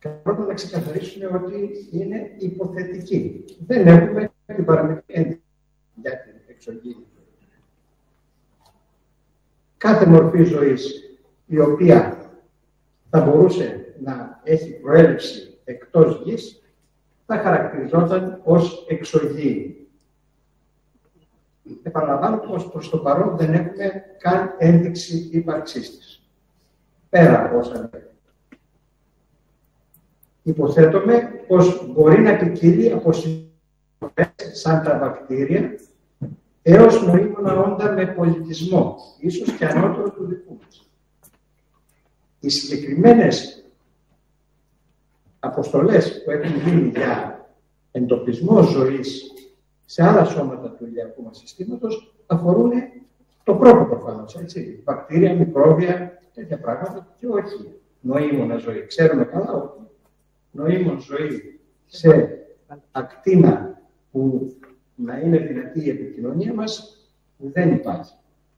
Πρώτον, να ξεκαθαρίσουμε ότι είναι υποθετική. Δεν έχουμε την παραμικρή ένδειξη για την εξωγήινη. Κάθε μορφή ζωής η οποία θα μπορούσε να έχει προέλευση εκτός γης θα χαρακτηριζόταν ως εξωγήινη. Επαναλαμβάνω πως προς το παρόν δεν έχουμε καν ένδειξη ύπαρξής της. Πέρα από όσα λέμε. Υποθέτουμε πως μπορεί να ποικίλει από συντροφές σαν τα βακτήρια έως νοήμωνα όντα με πολιτισμό, ίσως και ανώτερο του δικού μας. Οι συγκεκριμένες αποστολές που έχουν γίνει για εντοπισμό ζωής σε άλλα σώματα του ηλιακού μας συστήματος αφορούν το πρώτο προφανώς, έτσι, βακτήρια, μικρόβια, τέτοια πράγματα και όχι νοήμωνα ζωή. Ξέρουμε καλά ότι νοήμων ζωή σε ακτίνα που να είναι δυνατή η επικοινωνία μας δεν υπάρχει.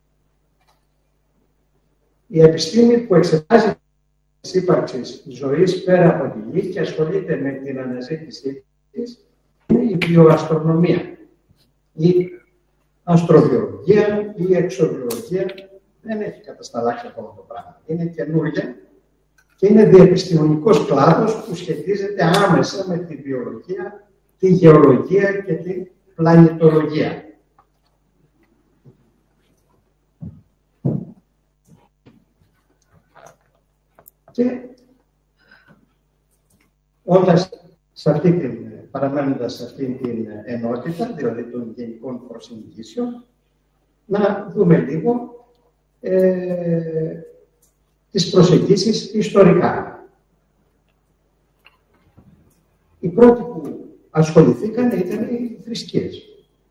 Η επιστήμη που εξετάζει τις ύπαρξης ζωής πέρα από τη γη και ασχολείται με την αναζήτησή της είναι η βιοαστρονομία, η αστροβιολογία ή η εξοβιολογία. Δεν έχει κατασταλάξει ακόμα το πράγμα. Είναι καινούργια και είναι διεπιστημονικός κλάδος που σχετίζεται άμεσα με τη βιολογία, τη γεωλογία και την πλανητολογία. Και παραμένοντας σε αυτή την ενότητα, δηλαδή των γενικών προσεγγίσεων, να δούμε λίγο τις προσεγγίσεις ιστορικά. Οι πρώτοι που ασχοληθήκαν ήταν οι θρησκείες.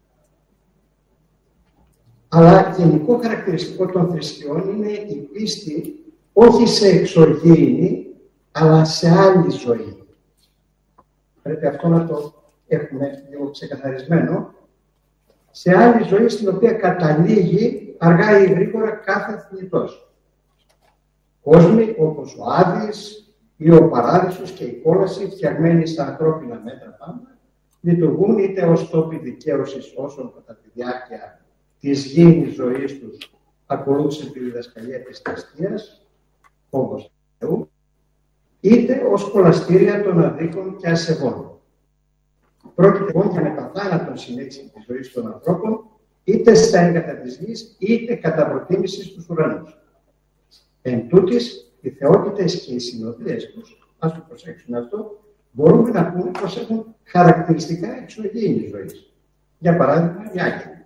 Αλλά γενικό χαρακτηριστικό των θρησκειών είναι η πίστη όχι σε εξωγήινη, αλλά σε άλλη ζωή. Πρέπει αυτό να το έχουμε λίγο ξεκαθαρισμένο. Σε άλλη ζωή στην οποία καταλήγει αργά ή γρήγορα κάθε θνητός. Κόσμοι όπως ο Άδης ή ο Παράδεισος και η κόλαση, φτιαγμένοι στα ανθρώπινα μέτρα πάντα, λειτουργούν είτε ως τόποι δικαίωσης όσων κατά τη διάρκεια της γήινης ζωής τους ακολούθησαν τη διδασκαλία της θρησκείας, όπως του Θεού, είτε ως κολαστήρια των αδίκων και ασεβών. Πρόκειται λοιπόν για μεταθάνατον συνέχιση της ζωής των ανθρώπων, είτε στα έγκατα της γης, είτε κατά προτίμηση στους ουρανούς. Εν τούτης, οι θεότητες και οι συνοδείες τους, ας το προσέξουμε αυτό, μπορούμε να πούμε πως έχουν χαρακτηριστικά εξωγήινης ζωής. Για παράδειγμα, οι άγγελοι.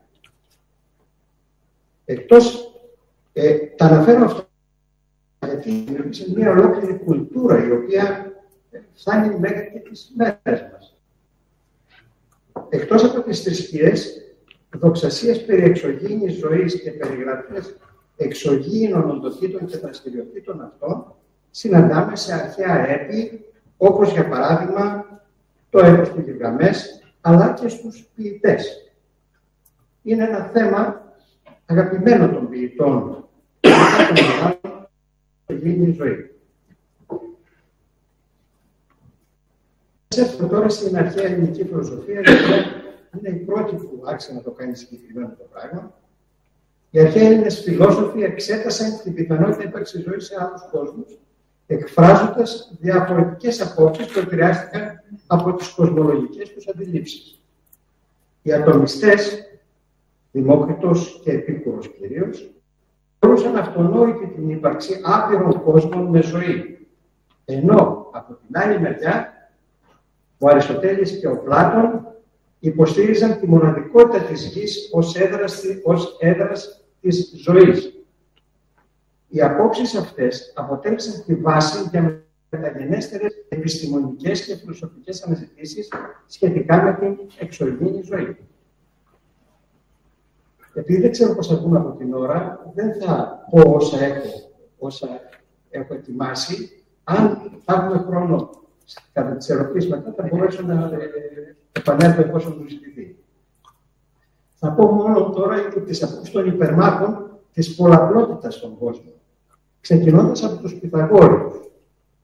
Τα αναφέρω αυτό γιατί δημιουργήσε μια ολόκληρη κουλτούρα η οποία φτάνει μέχρι και τις μέρες μας. Εκτός από τις θρησκείες, δοξασίες περί εξωγήινης ζωής και περιγραφές εξωγήινων οντοτήτων και δραστηριοτήτων αυτών συναντάμε σε αρχαία έπι, όπως για παράδειγμα το έπος του Γιλγαμές, αλλά και στους ποιητές. Είναι ένα θέμα αγαπημένο των ποιητών εξωγήινη ζωή. Έρχομαι τώρα στην αρχαία ελληνική φιλοσοφία, γιατί είναι η πρώτη που άρχισε να το κάνει συγκεκριμένο το πράγμα. Οι αρχαίοι Έλληνες φιλόσοφοι εξέτασαν την πιθανότητα ύπαρξης ζωής σε άλλους κόσμους, εκφράζοντας διαφορετικές απόψεις που επηρεάστηκαν από τις κοσμολογικές τους αντιλήψεις. Οι ατομιστές, Δημόκριτος και Επίκουρος κυρίως, θεωρούσαν αυτονόητη την ύπαρξη άπειρων κόσμων με ζωή. Ενώ από την άλλη μεριά, ο Αριστοτέλης και ο Πλάτων υποστήριζαν τη μοναδικότητα της γης ως έδρας της ζωής. Οι απόψεις αυτές αποτέλεσαν τη βάση για μεταγενέστερες επιστημονικές και φιλοσοφικές αναζητήσεις σχετικά με την εξωγήινη ζωή. Επειδή δεν ξέρω πώς θα βγούμε από την ώρα, δεν θα πω όσα έχω ετοιμάσει. Αν θα έχουμε χρόνο κατά τις ερωτήσεις μετά, θα μπορέσω να επανέλθω εφόσον μου ζητηθεί. Θα πω μόνο τώρα για τις απόψεις των υπερμάχων της πολλαπλότητας στον κόσμο, ξεκινώντας από τους Πυθαγόρους,